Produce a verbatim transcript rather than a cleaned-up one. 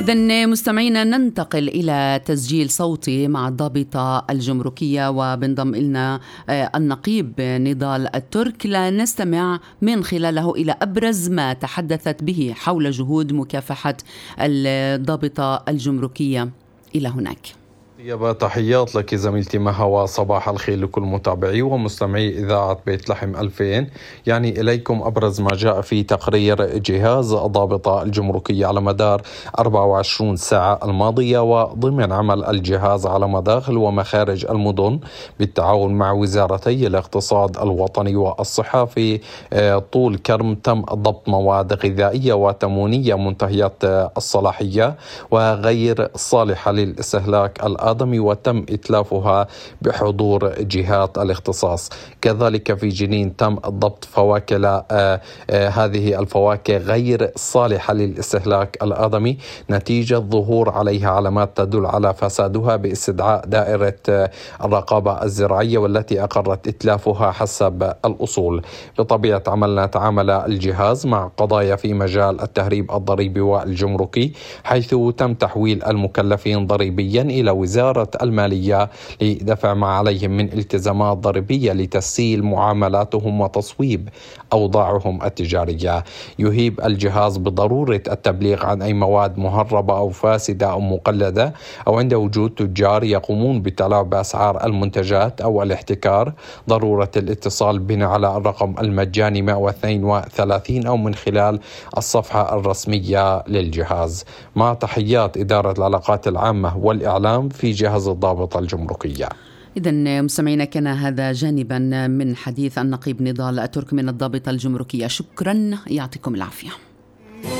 إذن مستمعينا ننتقل إلى تسجيل صوتي مع الضابطة الجمركية، وبنضم إلنا النقيب نضال الترك لنستمع من خلاله إلى أبرز ما تحدثت به حول جهود مكافحة الضابطة الجمركية. إلى هناك. يابا تحيات لك زميلتي مها، وصباح الخير لكل متابعي ومستمعي إذاعة بيت لحم ألفين. يعني إليكم أبرز ما جاء في تقرير جهاز الضابطة الجمركية على مدار أربع وعشرين ساعة الماضية، وضمن عمل الجهاز على مداخل ومخارج المدن بالتعاون مع وزارتي الاقتصاد الوطني والصحة في طول كرم تم ضبط مواد غذائية وتموينية منتهية الصلاحية وغير صالحة للاستهلاك الآدمي، وتم إتلافها بحضور جهات الاختصاص. كذلك في جنين تم ضبط فواكه آه آه هذه الفواكه غير صالحة للاستهلاك الآدمي نتيجة ظهور عليها علامات تدل على فسادها، باستدعاء دائرة آه الرقابة الزراعية والتي أقرت إتلافها حسب الأصول. بطبيعة عملنا تعامل الجهاز مع قضايا في مجال التهريب الضريبي والجمركي، حيث تم تحويل المكلفين ضريبيا إلى وزارة المالية لدفع ما عليهم من التزامات ضريبية لتسهيل معاملاتهم وتصويب أوضاعهم التجارية. يهيب الجهاز بضرورة التبليغ عن أي مواد مهربة أو فاسدة أو مقلدة، أو عند وجود تجار يقومون بالتلاعب بأسعار المنتجات أو الاحتكار، ضرورة الاتصال بنا على الرقم المجاني مئة واثنين وثلاثين أو من خلال الصفحة الرسمية للجهاز. مع تحيات إدارة العلاقات العامة والإعلام في جهاز الضابطة الجمركية. إذن مستمعينا، كان هذا جانبا من حديث النقيب نضال الترك من الضابطة الجمركية. شكرا، يعطيكم العافية.